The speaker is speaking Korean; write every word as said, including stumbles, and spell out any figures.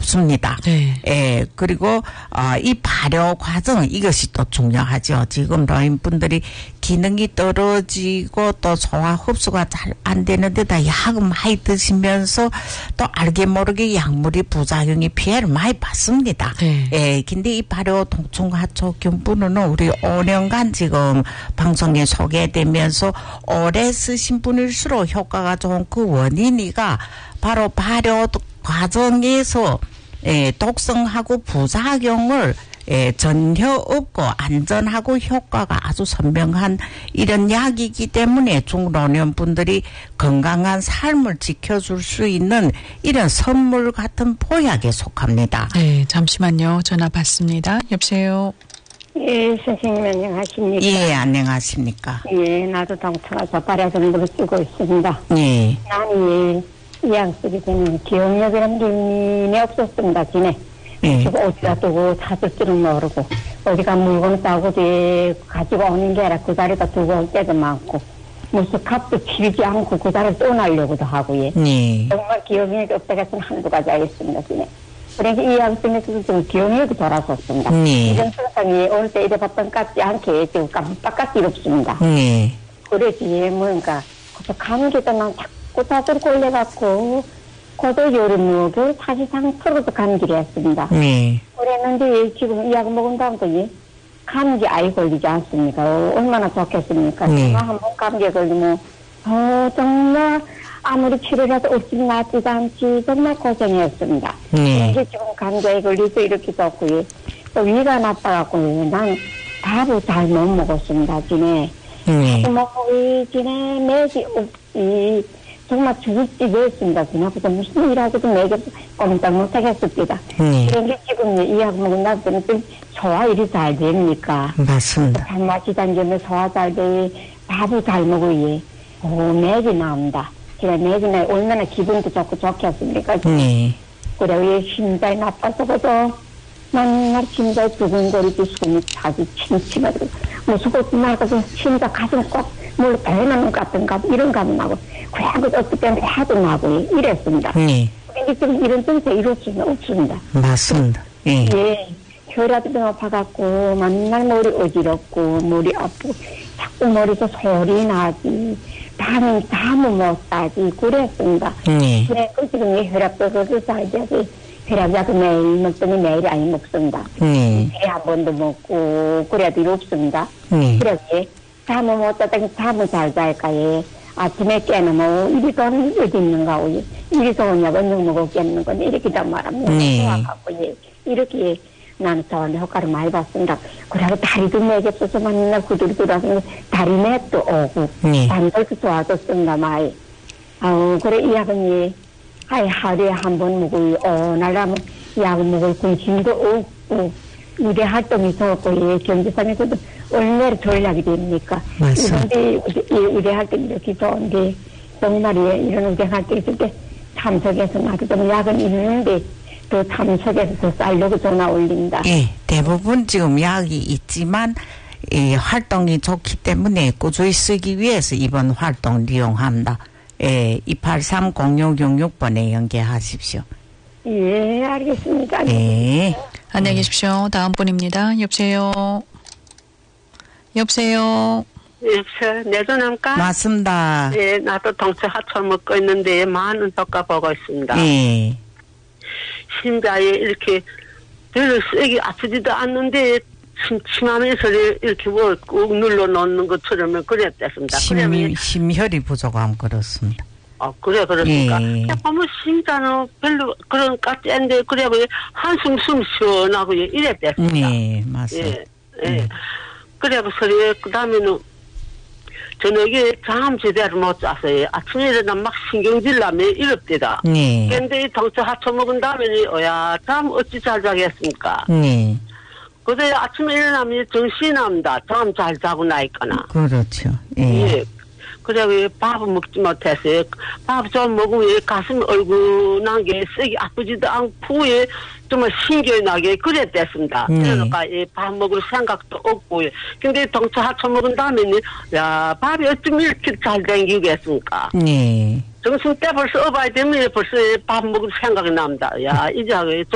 높습니다. 네. 예, 그리고 어, 이 발효 과정 이것이 또 중요하죠. 지금 노인분들이 기능이 떨어지고 또 소화 흡수가 잘 안 되는 데다 약을 많이 드시면서 또 알게 모르게 약물이 부작용이 피해를 많이 받습니다. 네. 예, 근데 이 발효 동충하초균분은 우리 오 년간 지금 방송에 소개되면서 오래 쓰신 분일수록 효과가 좋은 그 원인이가 바로 발효 과정에서 예, 독성하고 부작용을 예, 전혀 없고 안전하고 효과가 아주 선명한 이런 약이기 때문에 중老年분들이 건강한 삶을 지켜줄 수 있는 이런 선물 같은 보약에 속합니다. 네, 잠시만요. 전화 받습니다. 여보세요. 예, 선생님 안녕하십니까? 예, 안녕하십니까? 예, 나도 동청하서 발효 정보를 쓰고 있습니다. 예. 나는 이 약 쓰기 전에 기억력이라는 게 없었습니다, 지네. 예. 지금 어디다 두고 찾을 줄은 모르고, 어디가 물건 싸고 뒤에 가지고 오는 게 아니라 그 자리에다 두고 올 때도 많고, 무슨 값도 치르지 않고 그 자리를 떠나려고도 하고, 예. 예. 정말 기억력이 없다가 해서는 한두 가지 하겠습니다, 지네. 그러니까 이 약 쓰면서 좀 기억력이 돌아섰습니다. 예. 이런 세상에 올 때 이래 봤던 것 같지 않게 지금 깜빡같이 이롭습니다. 예. 그러지, 뭔가, 그래서 감기도 난 자꾸 자주 걸려갖고, 고도 여름목에 사실상 털어도 감기를 했습니다. 예. 그랬는데 지금 이 약 먹은 다음부터 감기 아예 걸리지 않습니까? 어, 얼마나 좋겠습니까? 네. 제가 한번 감기에 걸리면 어, 정말 아무리 치료라도 없이 낫지도 않지 정말 고생했습니다. 네. 이제 지금 감기에 걸려서 이렇게 좋고요. 또 위가 나빠갖고 난 밥을 잘 못 먹었습니다. 지네. 네. 못 먹이 지네 맥이 없이 정말 죽을지 됐습니다. 그냥부터 무슨 일하고도 매겨 꼼짝 못하겠습니다. 네. 그런데 지금 이 약 먹은 다음에 좀 소화 일이 잘 됩니까? 맞습니다. 단맛이 단점에 소화 잘 돼, 밥을 잘 먹어야 오, 맥이 나옵니다. 제가 맥이 나 얼마나 기분도 좋고 좋겠습니까? 네. 그래, 왜 심장이 나빠서도 맨날 심장이 두근거리고 숨이 자주 침침하고 무슨 것도 말고서 심장 가슴 꼭 뭘 배나는 것 같은가 이런 감이 나고 그래도 어떨 때는 화도 나고 이랬습니다. 네. 근데 지금 이런 증세 이럴 수는 없습니다. 맞습니다. 예. 예. 혈압이 높아갖고 맨날 머리 어지럽고 머리 아프고 자꾸 머리에서 소리 나지 잠은 잠을 못 자지 그랬습니다. 네. 그래 그 지금 이 혈압도 그렇게 잘 돼서 혈압약을 매일 먹더니 매일 안 먹습니다. 네. 그래 한 번도 먹고 그래도 일 없습니다. 네. 그래 잠을 못 자다니 잠을 잘 잘까요? 아침에 깨는 뭐 이리 돈 어디 있는가 오 이리 좋으냐고 언능 먹었겠는 건 이렇게 다 말합니다. 네. 좋아갖고 예. 이렇게 나는 좋은 효과를 많이 봤습니다. 그리고 다리도 매겼어서 맨날 구들구들하고 다리 맷도 오고 네. 단절도 좋아졌습니다 많이. 아우 그래 이 약은 예. 아이 하루에 한 번 먹을 어 날라면 약을 먹을 군침도 없고 우대 활동이 좋고 예. 경제상에서도 얼마나 전략이 됩니까? 맞습니다. 그런데 이 우대 활동이 이렇게 좋은데 정말 예. 이런 우대 활동 있을 때 참석해서 나도 좀 약은 있는데 또 참석해서 더 쌀려고 전화 올린다. 예, 대부분 지금 약이 있지만 이 활동이 좋기 때문에 꾸준히 쓰기 위해서 이번 활동 이용합니다. 예, 이팔삼 공육육육 번에 연계하십시오. 예, 알겠습니다. 예. 안녕히 계십시오. 다음 분입니다. 여보세요. 여보세요. 여보세요. 내 전화입니까? 맞습니다. 예, 나도 동체 하철 먹고 있는데 많은 효과 보고 있습니다. 예. 심장에 이렇게 별로 세게 아프지도 않는데 침침하면서 이렇게 뭐 꾹 눌러 놓는 것처럼 그랬댔습니다. 심, 심혈이 부족함 그렇습니다. 아, 그래, 그렇습니까? 예. 보면 심장은 별로 그런 까지인데, 그래, 한숨 숨 시원하고 이랬댔습니다. 네, 맞습니다. 예, 예. 그래, 그 다음에는 저녁에 잠 제대로 못 잤어요. 아침에 일어나 막 신경질 나면 이럽대다. 네. 근데 덩치 하쳐 먹은 다음에는, 어야, 잠 어찌 잘 자겠습니까? 네. 그래, 아침에 일어나면 정신이 납니다. 잠 잘 자고 나니까나. 그렇죠. 예. 예. 그래, 왜 밥을 먹지 못했어요. 밥 좀 먹으면 가슴 얼굴난 게 세게 아프지도 않고, 예, 정말 신경이 나게 그랬댔습니다. 네. 그러니까, 예, 밥 먹을 생각도 없고, 예. 근데 덩치 하쳐 먹은 다음에는, 야, 밥이 어쩜 이렇게 잘 댕기겠습니까? 네. 정신 때 벌써 업어야 되면 벌써 밥 먹을 생각이 납니다. 야, 이제